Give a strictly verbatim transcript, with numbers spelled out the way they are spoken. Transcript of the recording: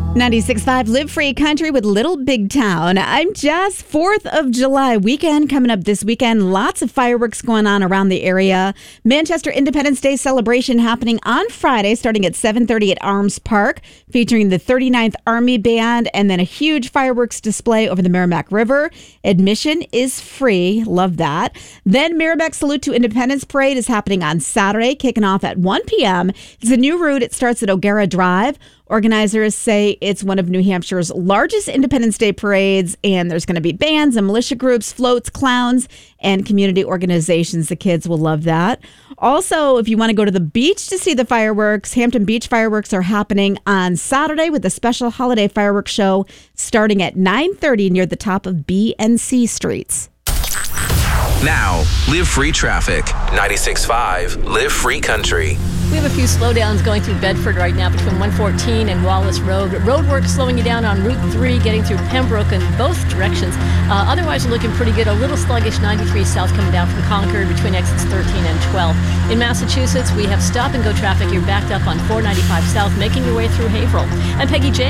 ninety-six point five Live Free Country with Little Big Town. I'm Jess. fourth of July weekend coming up this weekend. Lots of fireworks going on around the area. Manchester Independence Day celebration happening on Friday starting at seven thirty at Arms Park, featuring the thirty-ninth Army Band and then a huge fireworks display over the Merrimack River. Admission is free. Love that. Then Merrimack Salute to Independence Parade is happening on Saturday, kicking off at one p.m. It's a new route. It starts at O'Gara Drive. Organizers say it's one of New Hampshire's largest Independence Day parades, and there's going to be bands and militia groups, floats, clowns, and community organizations. The kids will love that. Also, if you want to go to the beach to see the fireworks, Hampton Beach fireworks are happening on Saturday with a special holiday fireworks show starting at nine thirty near the top of B and C streets. Now, Live Free Traffic. ninety-six point five Live Free Country. We have a few slowdowns going through Bedford right now between one fourteen and Wallace Road. Roadwork slowing you down on Route three, getting through Pembroke in both directions. Uh, otherwise, we're looking pretty good. A little sluggish ninety-three south coming down from Concord between exits thirteen and twelve. In Massachusetts, we have stop-and-go traffic. You're backed up on four ninety-five south, making your way through Haverhill. I'm Peggy J.